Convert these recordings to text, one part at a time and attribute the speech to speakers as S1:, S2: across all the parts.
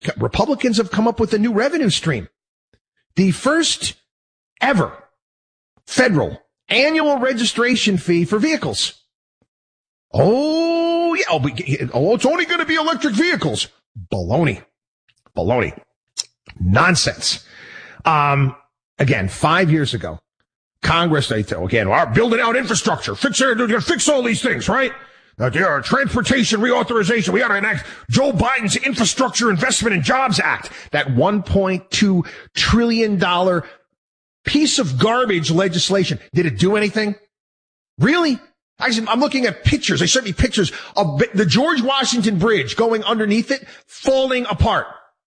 S1: Republicans have come up with a new revenue stream. The first ever federal annual registration fee for vehicles. Oh, yeah. It's only going to be electric vehicles. Baloney. Nonsense. Again, 5 years ago, Congress, we're building out infrastructure. Fix all these things, right? Transportation reauthorization. We got to enact Joe Biden's Infrastructure Investment and Jobs Act. That $1.2 trillion piece of garbage legislation. Did it do anything? Really? I'm looking at pictures. They sent me pictures of the George Washington Bridge going underneath it, falling apart.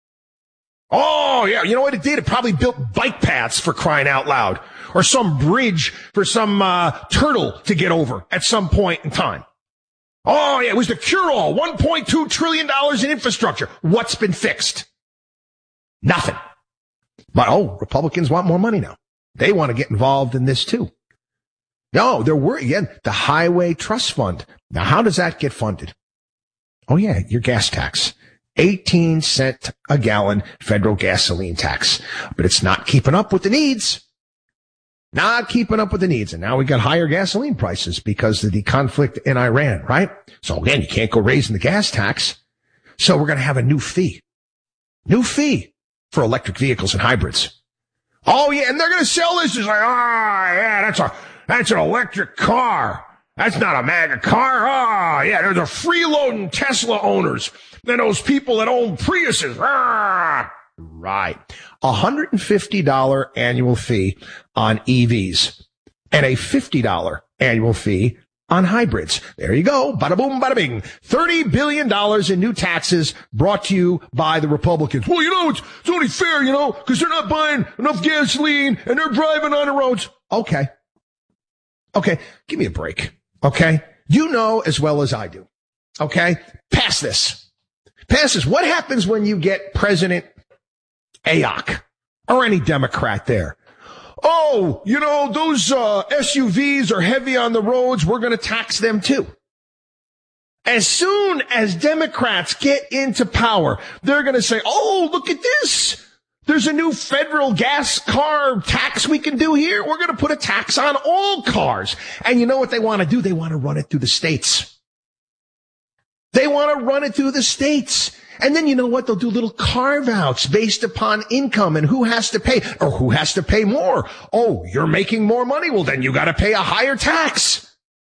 S1: Oh, yeah. You know what it did? It probably built bike paths, for crying out loud, or some bridge for some turtle to get over at some point in time. Oh, yeah. It was the cure-all. $1.2 trillion in infrastructure. What's been fixed? Nothing. But, Republicans want more money now. They want to get involved in this too. No, they're worried again. The Highway Trust Fund. Now, how does that get funded? Oh, yeah, your gas tax. 18 cent a gallon federal gasoline tax. But it's not keeping up with the needs. Not keeping up with the needs. And now we got higher gasoline prices because of the conflict in Iran, right? So again, you can't go raising the gas tax. So we're going to have a new fee. New fee for electric vehicles and hybrids. Oh, yeah, and they're going to sell this as like, yeah, that's an electric car. That's not a MAGA car. Yeah, they're the freeloading Tesla owners. Then those people that own Priuses. Right. $150 annual fee on EVs and a $50 annual fee on hybrids. There you go. Bada boom, bada bing. $30 billion in new taxes brought to you by the Republicans. Well, it's only fair, because they're not buying enough gasoline and they're driving on the roads. Okay. Give me a break. Okay. You know as well as I do. Okay. Pass this. What happens when you get President Ayok or any Democrat there? Oh, those SUVs are heavy on the roads. We're going to tax them too. As soon as Democrats get into power, they're going to say, oh, look at this. There's a new federal gas car tax we can do here. We're going to put a tax on all cars. And you know what they want to do? They want to run it through the states. And then you know what? They'll do little carve-outs based upon income and who has to pay or who has to pay more. Oh, you're making more money. Well, then you got to pay a higher tax.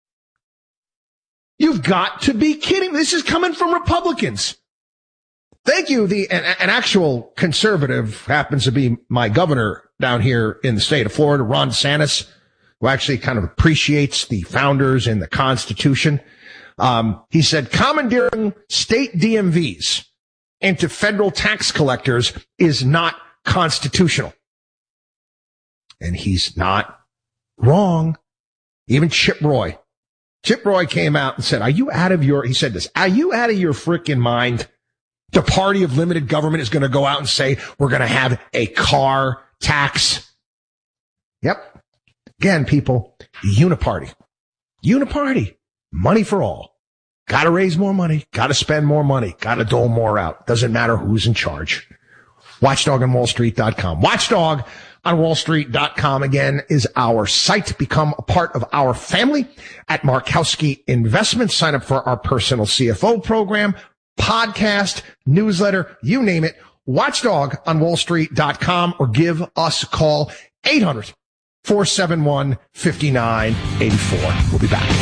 S1: You've got to be kidding. This is coming from Republicans. Thank you. An actual conservative happens to be my governor down here in the state of Florida, Ron DeSantis, who actually kind of appreciates the founders and the Constitution. He said commandeering state DMVs into federal tax collectors is not constitutional. And he's not wrong. Even Chip Roy came out and said, are you out of your frickin' mind? The party of limited government is going to go out and say, we're going to have a car tax. Yep. Again, people, uniparty, money for all. Got to raise more money, got to spend more money, got to dole more out. Doesn't matter who's in charge. WatchdogOnWallStreet.com. WatchdogOnWallStreet.com again is our site. Become a part of our family at Markowski Investments. Sign up for our personal CFO program, podcast, newsletter, you name it. WatchdogOnWallStreet.com or give us a call 800-471-5984. We'll be back.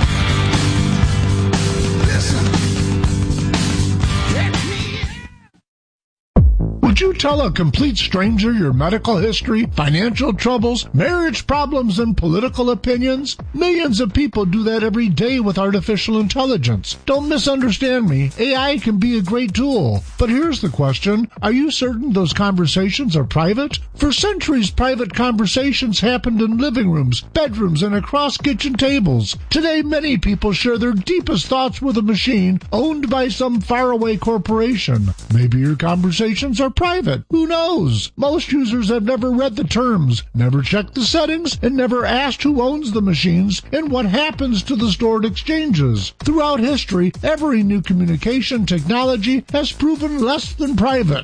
S2: Would you tell a complete stranger your medical history, financial troubles, marriage problems, and political opinions? Millions of people do that every day with artificial intelligence. Don't misunderstand me. AI can be a great tool. But here's the question. Are you certain those conversations are private? For centuries, private conversations happened in living rooms, bedrooms, and across kitchen tables. Today, many people share their deepest thoughts with a machine owned by some faraway corporation. Maybe your conversations are private, private? Who knows? Most users have never read the terms, never checked the settings, and never asked who owns the machines and what happens to the stored exchanges. Throughout history, every new communication technology has proven less than private.